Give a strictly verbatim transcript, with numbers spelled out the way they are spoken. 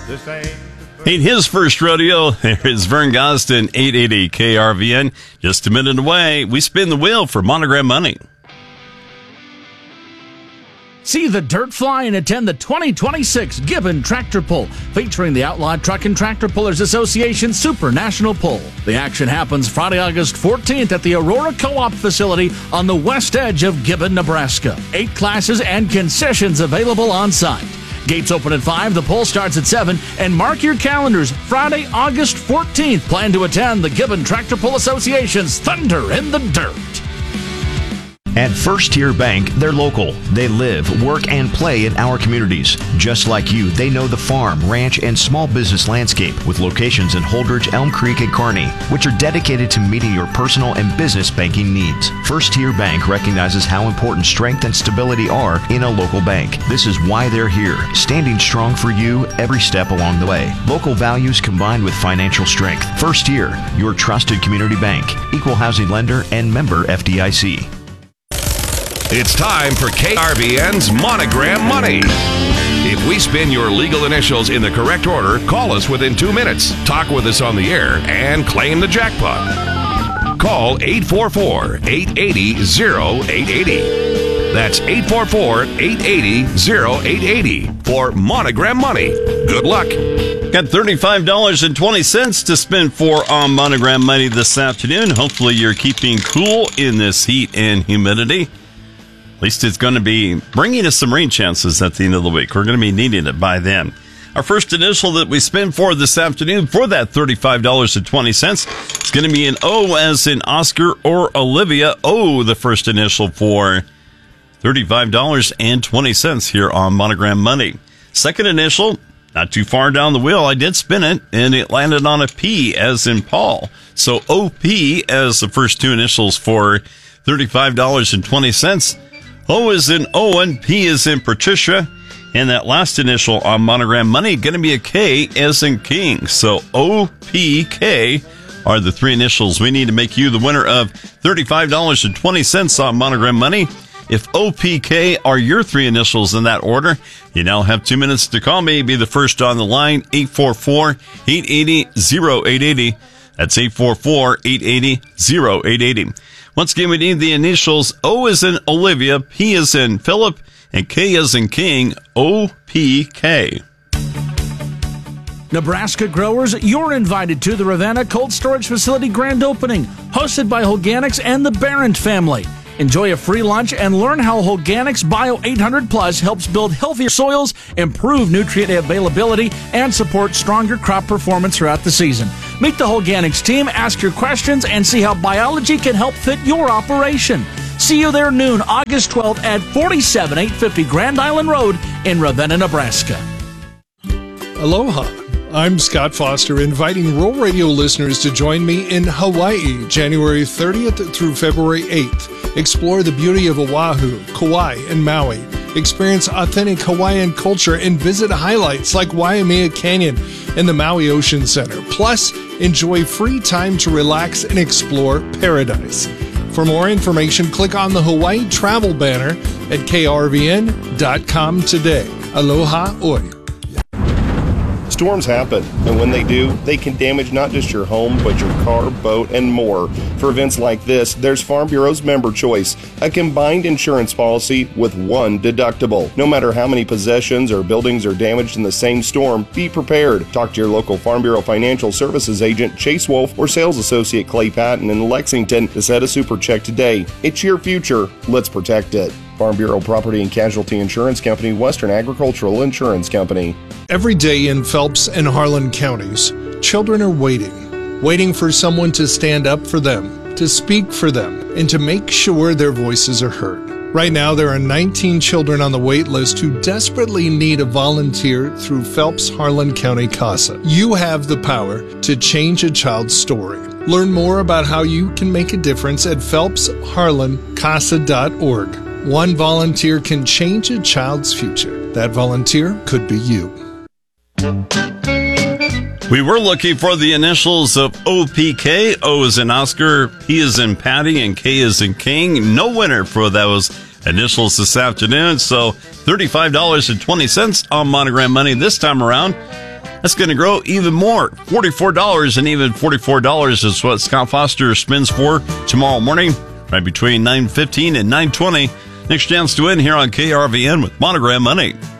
This ain't Ain't his first rodeo. There's Vern Gosden, eight eighty K R V N. Just a minute away, we spin the wheel for Monogram Money. See the dirt fly and attend the twenty twenty-six Gibbon Tractor Pull, featuring the Outlawed Truck and Tractor Pullers Association Super National Pull. The action happens Friday, August fourteenth at the Aurora Co-op facility on the west edge of Gibbon, Nebraska. Eight classes and concessions available on site. Gates open at five, the poll starts at seven, and mark your calendars. Friday, August fourteenth. Plan to attend the Gibbon Tractor Pull Association's Thunder in the Dirt. At First Tier Bank, they're local. They live, work, and play in our communities. Just like you, they know the farm, ranch, and small business landscape with locations in Holdridge, Elm Creek, and Kearney, which are dedicated to meeting your personal and business banking needs. First Tier Bank recognizes how important strength and stability are in a local bank. This is why they're here, standing strong for you every step along the way. Local values combined with financial strength. First Tier, your trusted community bank, equal housing lender, and member F D I C. It's time for K R V N's Monogram Money. If we spin your legal initials in the correct order, call us within two minutes, talk with us on the air, and claim the jackpot. Call eight four four, eight eight zero, oh eight eight oh. That's eight four four, eight eight zero, oh eight eight oh for Monogram Money. Good luck. Got thirty-five dollars and twenty cents to spend for on Monogram Money this afternoon. Hopefully you're keeping cool in this heat and humidity. At least it's going to be bringing us some rain chances at the end of the week. We're going to be needing it by then. Our first initial that we spend for this afternoon for that thirty-five dollars and twenty cents is going to be an O as in Oscar or Olivia. O, the first initial for thirty-five dollars and twenty cents here on Monogram Money. Second initial, not too far down the wheel, I did spin it, and it landed on a P as in Paul. So O P as the first two initials for thirty-five dollars and twenty cents. O is in Owen, P is in Patricia, and that last initial on Monogram Money going to be a K as in King. So O P K are the three initials we need to make you the winner of thirty-five dollars and twenty cents on Monogram Money. If O P K are your three initials in that order, you now have two minutes to call me. Be the first on the line, eight four four, eight eight zero, oh eight eight oh. That's eight four four, eight eight zero, oh eight eight oh. Once again, we need the initials. O is in Olivia, P is in Philip, and K is in King. O P K. Nebraska growers, you're invited to the Ravenna Cold Storage Facility grand opening, hosted by Holganics and the Barrett family. Enjoy a free lunch and learn how Holganics Bio eight hundred Plus helps build healthier soils, improve nutrient availability, and support stronger crop performance throughout the season. Meet the Holganics team, ask your questions, and see how biology can help fit your operation. See you there noon, August twelfth at forty-seven eight fifty Grand Island Road in Ravenna, Nebraska. Aloha. I'm Scott Foster, inviting Rural Radio listeners to join me in Hawaii, January thirtieth through February eighth. Explore the beauty of Oahu, Kauai, and Maui. Experience authentic Hawaiian culture and visit highlights like Waimea Canyon and the Maui Ocean Center. Plus, enjoy free time to relax and explore paradise. For more information, click on the Hawaii travel banner at K R V N dot com today. Aloha oi. Storms happen, and when they do, they can damage not just your home, but your car, boat, and more. For events like this, there's Farm Bureau's Member Choice, a combined insurance policy with one deductible. No matter how many possessions or buildings are damaged in the same storm, be prepared. Talk to your local Farm Bureau Financial Services agent, Chase Wolf, or sales associate Clay Patton in Lexington to set a super check today. It's your future. Let's protect it. Farm Bureau Property and Casualty Insurance Company, Western Agricultural Insurance Company. Every day in Phelps and Harlan counties, children are waiting, waiting for someone to stand up for them, to speak for them, and to make sure their voices are heard. Right now, there are nineteen children on the wait list who desperately need a volunteer through Phelps Harlan County CASA. You have the power to change a child's story. Learn more about how you can make a difference at phelps harlan casa dot org. One volunteer can change a child's future. That volunteer could be you. We were looking for the initials of O P K. O is in Oscar, P is in Patty, and K is in King. No winner for those initials this afternoon, so thirty-five dollars and twenty cents on Monogram Money this time around. That's going to grow even more. forty-four dollars, and even forty-four dollars is what Scott Foster spins for tomorrow morning, right between nine fifteen and nine twenty. Next chance to win here on K R V N with Monogram Money.